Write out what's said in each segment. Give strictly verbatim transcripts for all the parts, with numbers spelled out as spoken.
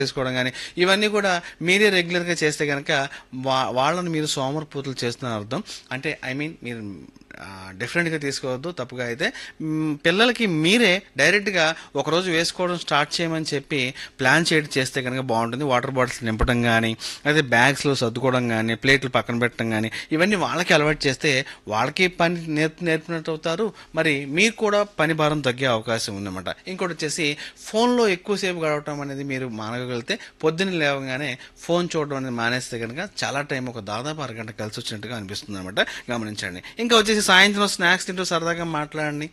చేసుకోవడం గానీ, ఇవన్నీ కూడా మీరే రెగ్యులర్‌గా చేస్తే గనక వా వాళ్ళని మీరు సోమరిపోతులు చేస్తున్నారని అర్థం. అంటే ఐ మీన్ మీరు ఆహ్, డిఫరెంట్‌గా తీసుకోవద్దు తప్పుగా అయితే. హ్మ్, పిల్లలకి మీరే డైరెక్ట్‌గా ఒకరోజు వేసుకోవడం స్టార్ట్ చేయమని చెప్పి ప్లాన్ చేయడం చేస్తే గనక బావుంటుంది. వాటర్ బాటిల్స్ నింపడం గానీ, అయితే బ్యాగ్స్‌లో సర్దుకోవడం గానీ, ప్లేట్లు పక్కన పెట్టడం గానీ, ఇవన్నీ వాళ్ళకి అలవాటు చేస్తే వాళ్ళకి పని నేర్ప్ నేర్పినట్టు అవుతారు. మరి మీకు కూడా పని భారం తగ్గే అవకాశం ఉందన్నమాట. ఇంకోటొచ్చేసి ఫోన్‌లో ఎక్కువ సేపు గడపటం అనేది మీరు మానగలిగితే పొద్దున్న లేవగానే ఫోన్ చూడడం అనేది మానేస్తే గనక చాలా టైం ఒక దాదాపు అరగంట కలిసొచ్చినట్టుగా అనిపిస్తుందనమాట. గమనించండి. ఇంకా వచ్చేసి సాయంత్రం స్నాక్స్ తింటూ సరదాగా మాట్లాడండి.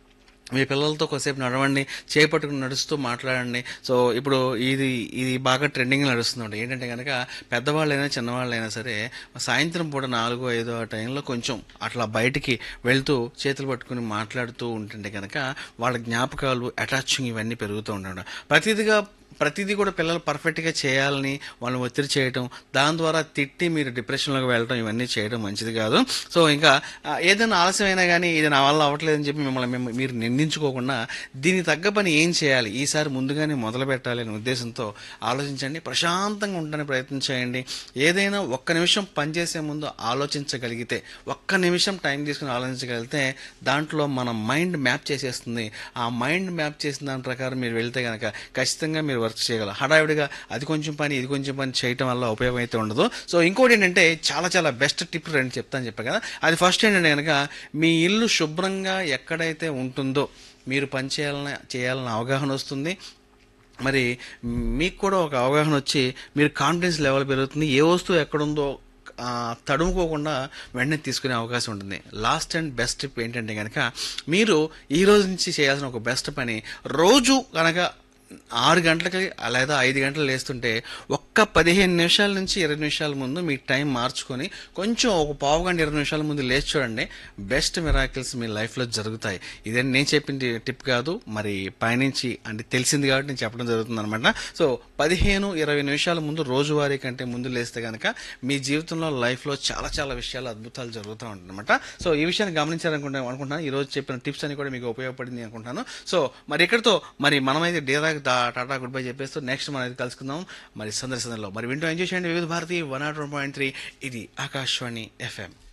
మీ పిల్లలతో కొద్దిసేపు నడవండి. చేయి పట్టుకుని నడుస్తూ మాట్లాడండి. సో, ఇప్పుడు ఇది ఇది బాగా ట్రెండింగ్‌లో నడుస్తుందండి. ఏంటంటే గనక పెద్దవాళ్ళైనా, చిన్నవాళ్ళైనా సరే సాయంత్రం పూట నాలుగు, ఐదు ఆ టైంలో కొంచెం అట్లా బయటికి వెళ్తూ చేతులు పట్టుకొని మాట్లాడుతూ ఉంటుంటే గనక వాళ్ళ జ్ఞాపకాలు, అటాచింగ్ ఇవన్నీ పెరుగుతూ ఉంటాయి. ప్రతిదిగా ప్రతిదీ కూడా పిల్లలు పర్ఫెక్ట్‌గా చేయాలని వాళ్ళని ఒత్తిడి చేయటం, దాని ద్వారా తిట్టి మీరు డిప్రెషన్‌లోకి వెళ్ళటం ఇవన్నీ చేయడం మంచిది కాదు. సో, ఇంకా ఆహ్, ఏదైనా ఆలస్యమైనా గానీ ఇది నా వల్ల అవ్వట్లేదని చెప్పి మిమ్మల్ని మిమ్మ మీరు నిందించుకోకుండా దీనికి తగ్గ పని ఏం చేయాలి? ఈసారి ముందుగానే మొదలుపెట్టాలి అనే ఉద్దేశంతో ఆలోచించండి. ప్రశాంతంగా ఉండడానికి ప్రయత్నం చేయండి. ఏదైనా ఒక్క నిమిషం పని చేసే ముందు ఆలోచించగలిగితే, ఒక్క నిమిషం టైం తీసుకొని ఆలోచించగలిగితే దాంట్లో మన మైండ్ మ్యాప్ చేసేస్తుంది. ఆ మైండ్ మ్యాప్ చేసిన దాని ప్రకారం మీరు వెళ్తే గనక ఖచ్చితంగా మీరు వర్క్ చేయగలరు. హడావిడిగా అది కొంచెం పని, ఇది కొంచెం పని చేయటం వల్ల ఉపయోగం అయితే ఉండదు. సో, ఇంకోటి ఏంటంటే చాలా చాలా బెస్ట్ టిప్ రెండు చెప్తాను చెప్పా కదా! అది ఫస్ట్ ఏంటంటే గనక మీ ఇల్లు శుభ్రంగా ఎక్కడైతే ఉంటుందో మీరు పని చేయాలని చేయాలన్న అవగాహన వస్తుంది. మరి మీకు కూడా ఒక అవగాహన వచ్చి మీరు కాన్ఫిడెన్స్ లెవెల్ పెరుగుతుంది. ఏ వస్తువు ఎక్కడుందో ఆహ్, తడుముకోకుండా వెంటనే తీసుకునే అవకాశం ఉంటుంది. లాస్ట్ అండ్ బెస్ట్ టిప్ ఏంటంటే గనక మీరు ఈ రోజు నుంచి చేయాల్సిన ఒక బెస్ట్ పని రోజు గనక ఆరు గంటలకి లేదా ఐదు గంటలు లేస్తుంటే ఒక్క పదిహేను నిమిషాల నుంచి ఇరవై నిమిషాల ముందు మీ టైం మార్చుకొని కొంచెం ఒక పావు గంట ఇరవై నిమిషాల ముందు లేచి చూడండి. బెస్ట్ మిరాకిల్స్ మీ లైఫ్‌లో జరుగుతాయి. ఇదని నేను చెప్పింది టిప్ కాదు. మరి పైనుంచి అంటే తెలిసింది కాబట్టి నేను చెప్పడం జరుగుతుందనమాట. సో, పదిహేను, ఇరవై నిమిషాల ముందు రోజువారీ కంటే ముందు లేస్తే గనక మీ జీవితంలో లైఫ్‌లో చాలా చాలా విషయాలు అద్భుతాలు జరుగుతూ ఉంటాయన్నమాట. సో, ఈ విషయాన్ని గమనించారనుకుంటా అనుకుంటున్నాను. ఈరోజు చెప్పిన టిప్స్ అన్ని కూడా మీకు ఉపయోగపడింది అనుకుంటున్నాను. సో, మరి ఇక్కడితో మరి మనమైతే డేరా దా టాటా గుడ్ బై చెప్పేస్తూ నెక్స్ట్ మనం అయితే కలుసుకుందాం మరి సందర్శనలో. మరి వింటూ ఎంజాయ్ చేయండి వివిధ Bharati one not one point three ఇది ఆకాశవాణి ఎఫ్ఎం.